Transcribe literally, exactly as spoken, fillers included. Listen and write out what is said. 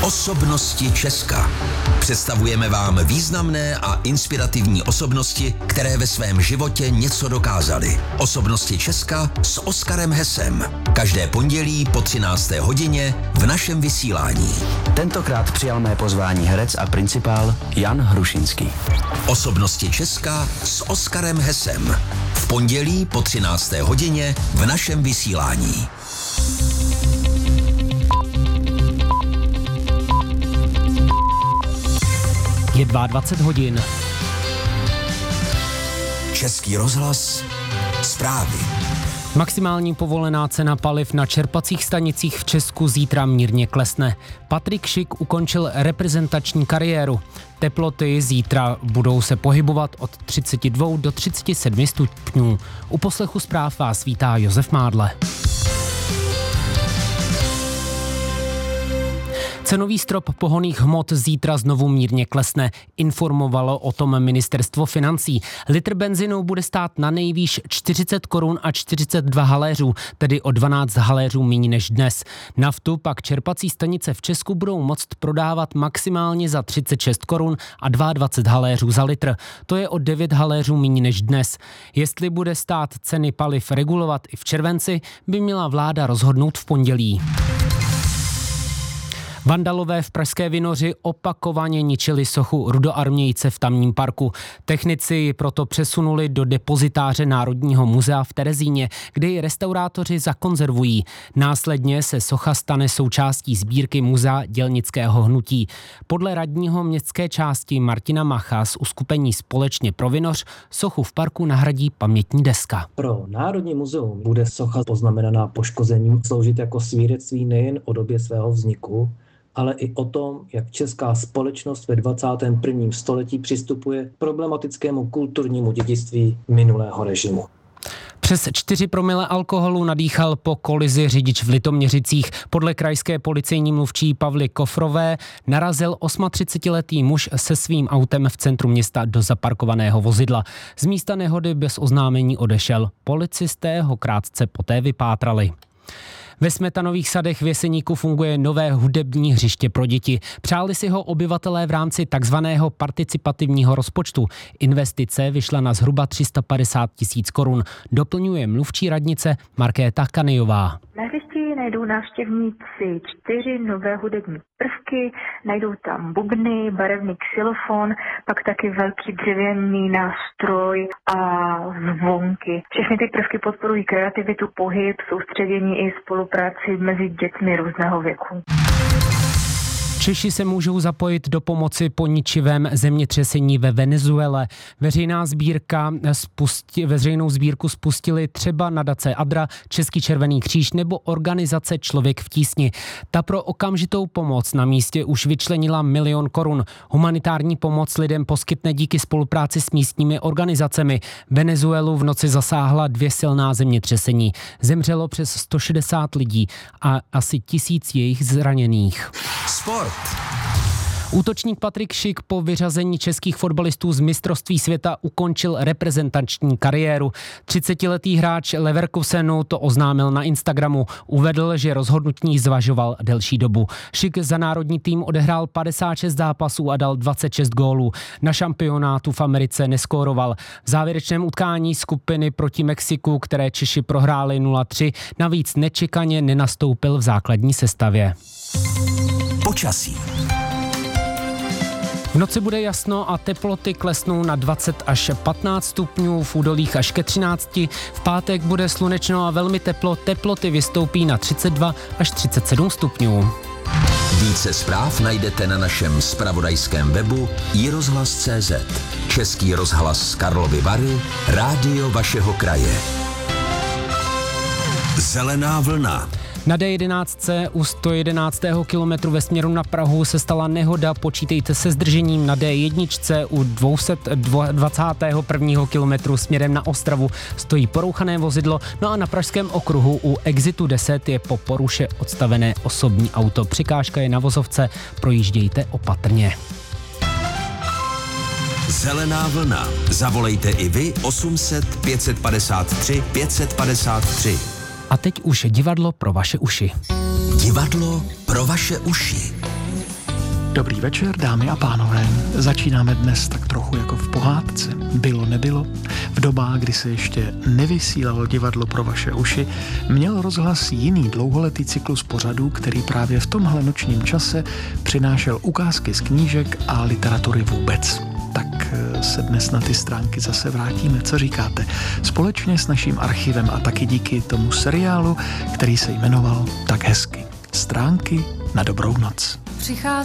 Osobnosti Česka. Představujeme vám významné a inspirativní osobnosti, které ve svém životě něco dokázaly. Osobnosti Česka s Oskarem Hesem. Každé pondělí po třinácté hodině v našem vysílání. Tentokrát přijal mé pozvání herec a principál Jan Hrušinský. Osobnosti Česka s Oskarem Hesem. V pondělí po třinácté hodině v našem vysílání. Je dvacet dva hodin. Český rozhlas, zprávy. Maximální povolená cena paliv na čerpacích stanicích v Česku zítra mírně klesne. Patrik Šik ukončil reprezentační kariéru. Teploty zítra budou se pohybovat od třicet dva do třicet sedm stupňů. U poslechu zpráv vás vítá Josef Mádle. Cenový strop pohonných hmot zítra znovu mírně klesne, informovalo o tom ministerstvo financí. Litr benzinu bude stát na nejvýš čtyřicet korun a čtyřicet dva haléřů, tedy o dvanáct haléřů méně než dnes. Naftu pak čerpací stanice v Česku budou moct prodávat maximálně za třicet šest korun a dvacet dva haléřů za litr. To je o devět haléřů méně než dnes. Jestli bude stát ceny paliv regulovat i v červenci, by měla vláda rozhodnout v pondělí. Vandalové v Pražské Vinoři opakovaně ničili sochu rudoarmějce v tamním parku. Technici ji proto přesunuli do depozitáře Národního muzea v Terezíně, kde ji restaurátoři zakonzervují. Následně se socha stane součástí sbírky Muzea dělnického hnutí. Podle radního městské části Martina Macha z uskupení Společně pro Vinoř sochu v parku nahradí pamětní deska. Pro Národní muzeum bude socha poznamenaná poškozením sloužit jako svědectví nejen o době svého vzniku, ale i o tom, jak česká společnost ve dvacátém prvním století přistupuje k problematickému kulturnímu dědictví minulého režimu. Přes čtyři promile alkoholu nadýchal po kolizi řidič v Litoměřicích. Podle krajské policejní mluvčí Pavly Kofrové narazil třicetiosmiletý muž se svým autem v centru města do zaparkovaného vozidla. Z místa nehody bez oznámení odešel. Policisté ho krátce poté vypátrali. Ve Smetanových sadech v Jeseníku funguje nové hudební hřiště pro děti. Přáli si ho obyvatelé v rámci takzvaného participativního rozpočtu. Investice vyšla na zhruba tři sta padesát tisíc korun. Doplňuje mluvčí radnice Markéta Kanyová. Na hřišti najdou návštěvníci čtyři nové hudební prvky, najdou tam bubny, barevný xylofon, pak taky velký dřevěný nástroj a zvonky. Všechny ty prvky podporují kreativitu, pohyb, soustředění i spolupráci mezi dětmi různého věku. Češi se můžou zapojit do pomoci po ničivém zemětřesení ve Venezuele. Veřejná sbírka spusti, veřejnou sbírku spustili třeba nadace Adra, Český červený kříž nebo organizace Člověk v tísni. Ta pro okamžitou pomoc na místě už vyčlenila milion korun. Humanitární pomoc lidem poskytne díky spolupráci s místními organizacemi. Venezuelu v noci zasáhla dvě silná zemětřesení. Zemřelo přes sto šedesát lidí a asi tisíc jejich zraněných. Sport. Útočník Patrik Šik po vyřazení českých fotbalistů z mistrovství světa ukončil reprezentační kariéru. třicetiletý hráč Leverkusenu to oznámil na Instagramu. Uvedl, že rozhodnutí zvažoval delší dobu. Šik za národní tým odehrál padesát šest zápasů a dal dvacet šest gólů. Na šampionátu v Americe neskóroval. V závěrečném utkání skupiny proti Mexiku, které Češi prohráli nula tři, navíc nečekaně nenastoupil v základní sestavě. Počasí. V noci bude jasno a teploty klesnou na dvacet až patnáct stupňů, v údolích až ke třinácti. V pátek bude slunečno a velmi teplo, teploty vystoupí na třicet dva až třicet sedm stupňů. Více zpráv najdete na našem zpravodajském webu i rozhlas tečka cé zet. Český rozhlas Karlovy Vary, rádio vašeho kraje. Zelená vlna. Na dé jedenáct u sto jedenáctého kilometru ve směru na Prahu se stala nehoda, počítejte se zdržením. Na dé jedna u dvě stě dvacátého prvního kilometru směrem na Ostravu stojí porouchané vozidlo, no a na pražském okruhu u exitu deset je po poruše odstavené osobní auto. Překážka je na vozovce, projíždějte opatrně. Zelená vlna. Zavolejte i vy osm set pět set padesát tři pět set padesát tři. A teď už divadlo pro vaše uši. Divadlo pro vaše uši. Dobrý večer, dámy a pánové. Začínáme dnes tak trochu jako v pohádce. Bylo, nebylo. V dobách, kdy se ještě nevysílalo divadlo pro vaše uši, měl rozhlas jiný dlouholetý cyklus pořadů, který právě v tomhle nočním čase přinášel ukázky z knížek a literatury vůbec. Tak se dnes na ty stránky zase vrátíme. Co říkáte? Společně s naším archivem a taky díky tomu seriálu, který se jmenoval tak hezky. Stránky na dobrou noc. Přichází